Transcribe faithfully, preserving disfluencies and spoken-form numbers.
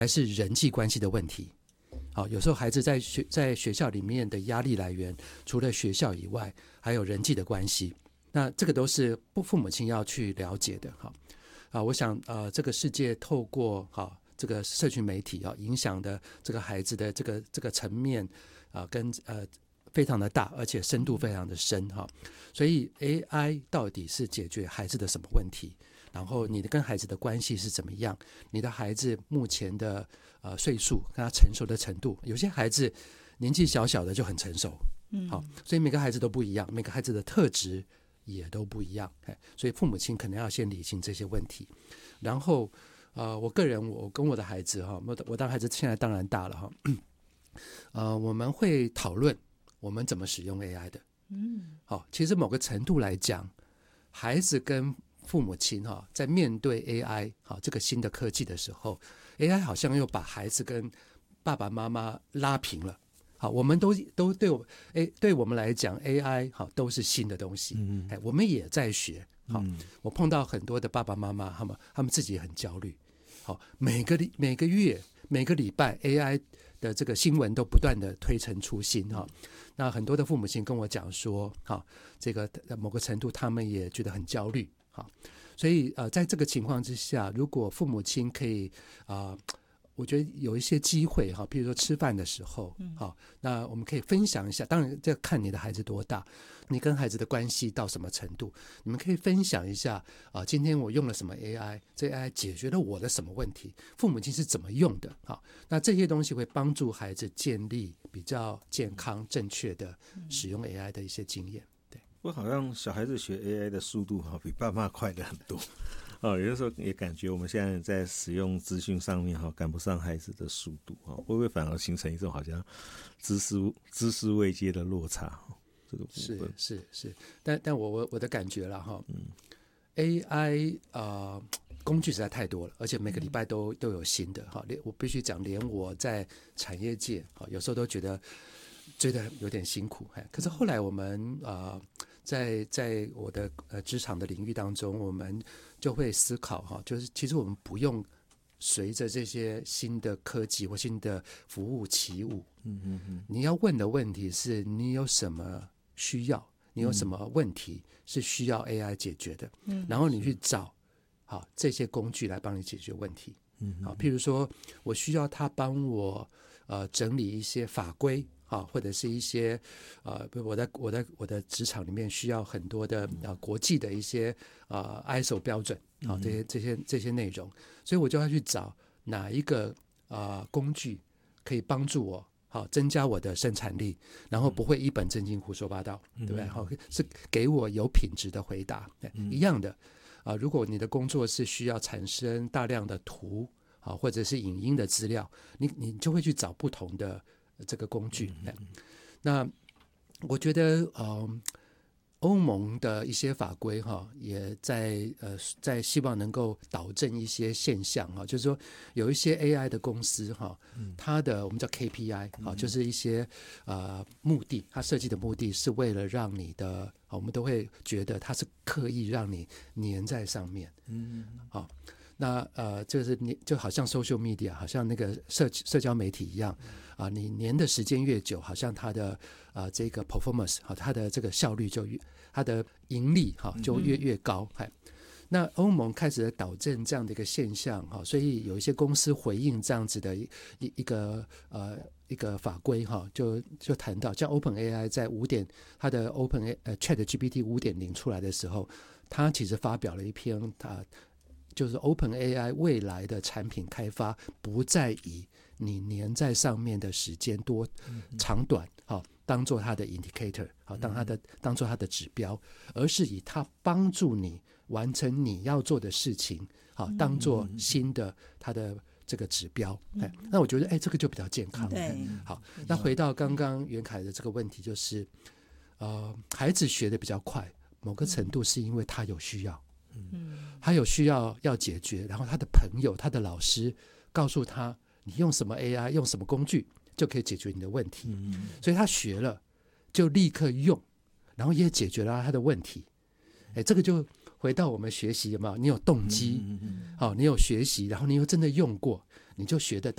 还是人际关系的问题。好，有时候孩子在学在学校里面的压力来源，除了学校以外，还有人际的关系。那这个都是父母亲要去了解的。哈啊，我想呃，这个世界透过哈这个社群媒体啊，影响的这个孩子的这个这个层面啊，跟呃非常的大，而且深度非常的深哈。所以 A I 到底是解决孩子的什么问题？然后你的跟孩子的关系是怎么样？你的孩子目前的呃岁数跟他成熟的程度，有些孩子年纪小小的就很成熟，嗯，好，所以每个孩子都不一样，每个孩子的特质也都不一样，所以父母亲可能要先理清这些问题。然后呃，我个人我跟我的孩子哈，我我的孩子现在当然大了哈，呃，我们会讨论我们怎么使用 A I 的，嗯，好，其实某个程度来讲，孩子跟父母亲哈，在面对 A I 哈这个新的科技的时候 ，A I 好像又把孩子跟爸爸妈妈拉平了。好，我们都都对我哎，对我们来讲 ，A I 好都是新的东西，嗯，哎，我们也在学。好，嗯，我碰到很多的爸爸妈妈，他们他们自己很焦虑。好，每个每个月每个礼拜 A I 的这个新闻都不断的推陈出新哈。那很多的父母亲跟我讲说，哈，这个某个程度他们也觉得很焦虑。好，所以呃，在这个情况之下，如果父母亲可以啊、呃，我觉得有一些机会哈，比如说吃饭的时候，好，那我们可以分享一下。当然，这看你的孩子多大，你跟孩子的关系到什么程度，你们可以分享一下啊、呃。今天我用了什么 A I， 这 A I 解决了我的什么问题？父母亲是怎么用的？好，那这些东西会帮助孩子建立比较健康、正确的使用 A I 的一些经验。 我好像小孩子学 A I 的速度比爸妈快了很多，哦，有的时候也感觉我们现在在使用资讯上面赶不上孩子的速度，会不会反而形成一种好像知识知识位阶的落差？这个部分是是是，但但我我我的感觉啦哈，嗯 ，A I 啊、呃、工具实在太多了，而且每个礼拜都都有新的哈，我必须讲，连我在产业界哈，有时候都觉得追得有点辛苦，可是后来我们啊。呃在在我的呃职场的领域当中，我们就会思考哈，就是其实我们不用随着这些新的科技或新的服务起舞，嗯嗯嗯，你要问的问题是你有什么需要，你有什么问题是需要 A I 解决的，嗯，然后你去找好这些工具来帮你解决问题，嗯，好，譬如说我需要他帮我呃整理一些法规。啊，或者是一些呃，我在我在我的职场里面需要很多的呃国际的一些呃 I S O 标准啊，这些这些这些内容，所以我就要去找哪一个呃工具可以帮助我好增加我的生产力，然后不会一本正经胡说八道，对不对？好，是给我有品质的回答，一样的啊、呃。如果你的工作是需要产生大量的图啊，或者是影音的资料，你你就会去找不同的。这个工具，那我觉得，呃，欧盟的一些法规哈，也在呃在希望能够导正一些现象哈，就是说有一些 A I 的公司哈，它的我们叫 K P I 啊，就是一些呃目的，它设计的目的是为了让你的，我们都会觉得它是刻意让你黏在上面，嗯，好。那呃，就是你就好像 social media， 好像那个社社交媒体一样啊，你黏的时间越久，好像它的呃这个 performance 好，它的这个效率就越，它的盈利哈就越越高。嗯、那欧盟开始导正这样的一个现象哈，所以有一些公司回应这样子的一一个呃一个法规哈，就就谈到像 OpenAI 在五点它的 Open 呃 ChatGPT 五点零出来的时候，它其实发表了一篇它。就是 OpenAI 未来的产品开发不再以你黏在上面的时间多长短好当做它的 indicator 好当它的当做它的指标，而是以它帮助你完成你要做的事情好当做新的它的这个指标。那我觉得哎这个就比较健康。好，那回到刚刚袁凯的这个问题，就是呃孩子学的比较快，某个程度是因为他有需要。嗯，他有需要要解决，然后他的朋友、他的老师告诉他，你用什么 A I、用什么工具就可以解决你的问题。嗯，所以他学了，就立刻用，然后也解决了他的问题。哎，这个就回到我们学习有没有？你有动机，好、嗯哦，你有学习，然后你又真的用过，你就学得到。